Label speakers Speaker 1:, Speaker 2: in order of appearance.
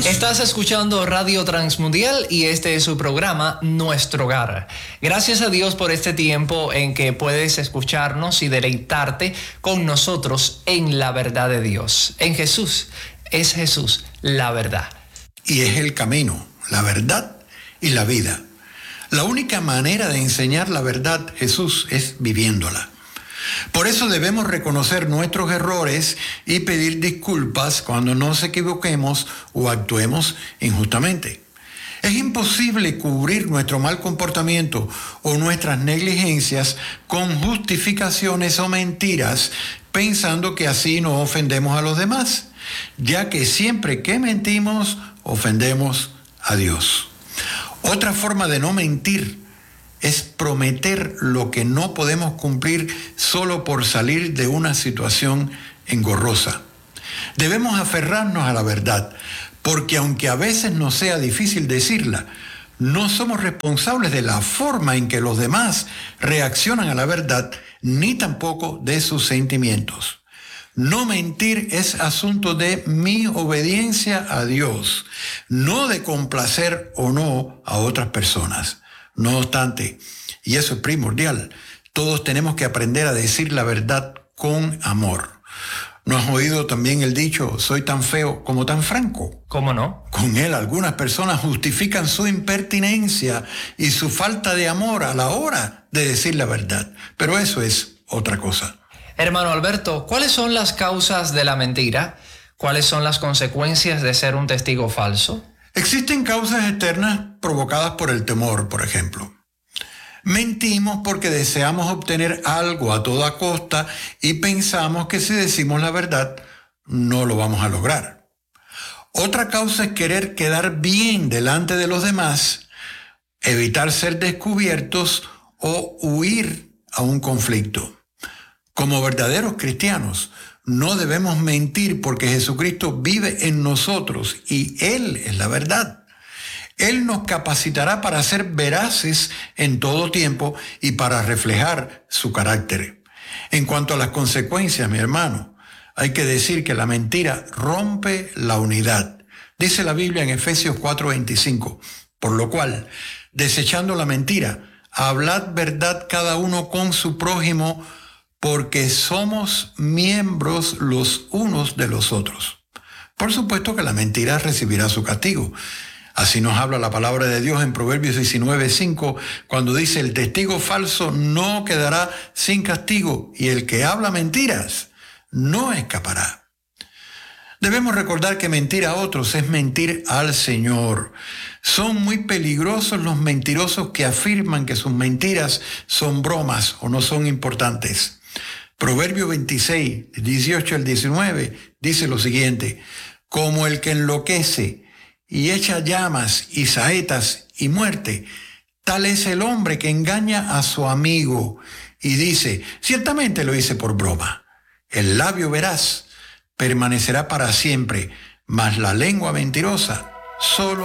Speaker 1: Estás escuchando Radio Transmundial y este es su programa Nuestro Hogar. Gracias a Dios por este tiempo en que puedes escucharnos y deleitarte con nosotros en la verdad de Dios. En Jesús, es Jesús la verdad.
Speaker 2: Y es el camino, la verdad y la vida. La única manera de enseñar la verdad, Jesús, es viviéndola. Por eso debemos reconocer nuestros errores y pedir disculpas cuando nos equivoquemos o actuemos injustamente. Es imposible cubrir nuestro mal comportamiento o nuestras negligencias con justificaciones o mentiras pensando que así no ofendemos a los demás, ya que siempre que mentimos ofendemos a Dios. Otra forma de no mentir es prometer lo que no podemos cumplir solo por salir de una situación engorrosa. Debemos aferrarnos a la verdad, porque aunque a veces nos sea difícil decirla, no somos responsables de la forma en que los demás reaccionan a la verdad, ni tampoco de sus sentimientos. No mentir es asunto de mi obediencia a Dios, no de complacer o no a otras personas. No obstante, y eso es primordial, todos tenemos que aprender a decir la verdad con amor. ¿No has oído también el dicho, soy tan feo como tan franco?
Speaker 1: ¿Cómo no?
Speaker 2: Con él algunas personas justifican su impertinencia y su falta de amor a la hora de decir la verdad. Pero eso es otra cosa.
Speaker 1: Hermano Alberto, ¿cuáles son las causas de la mentira? ¿Cuáles son las consecuencias de ser un testigo falso?
Speaker 2: Existen causas externas provocadas por el temor, por ejemplo. Mentimos porque deseamos obtener algo a toda costa y pensamos que si decimos la verdad, no lo vamos a lograr. Otra causa es querer quedar bien delante de los demás, evitar ser descubiertos o huir a un conflicto. Como verdaderos cristianos, no debemos mentir porque Jesucristo vive en nosotros y Él es la verdad. Él nos capacitará para ser veraces en todo tiempo y para reflejar su carácter. En cuanto a las consecuencias, mi hermano, hay que decir que la mentira rompe la unidad. Dice la Biblia en Efesios 4:25, por lo cual, desechando la mentira, hablad verdad cada uno con su prójimo, porque somos miembros los unos de los otros. Por supuesto que la mentira recibirá su castigo. Así nos habla la palabra de Dios en Proverbios 19:5, cuando dice, el testigo falso no quedará sin castigo, y el que habla mentiras no escapará. Debemos recordar que mentir a otros es mentir al Señor. Son muy peligrosos los mentirosos que afirman que sus mentiras son bromas o no son importantes. Proverbio 26, 18 al 19, dice lo siguiente, como el que enloquece y echa llamas y saetas y muerte, tal es el hombre que engaña a su amigo y dice, ciertamente lo hice por broma. El labio veraz permanecerá para siempre, mas la lengua mentirosa solo